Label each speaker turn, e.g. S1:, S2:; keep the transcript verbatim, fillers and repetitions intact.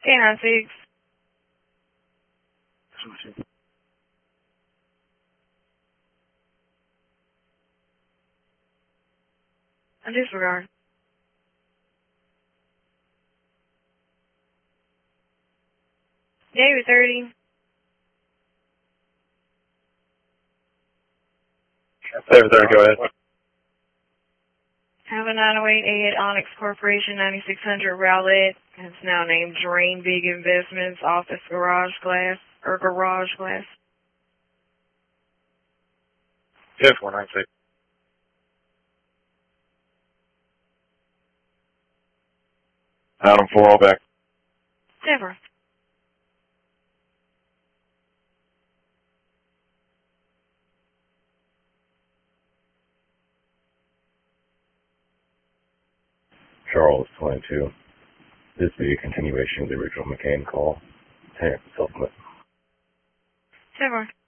S1: K nine six. Disregard. David thirty.
S2: David thirty, go ahead.
S1: Have a nine oh eight A at Onyx Corporation, ninety-six hundred Rowlett. It's now named Dream Big Investments, Office Garage Glass, or Garage Glass.
S2: Yeah, four nine six. Adam four, all back.
S1: Never.
S3: Charles twenty-two. This be a continuation of the original McCain call. Hang up the supplement.
S1: Never.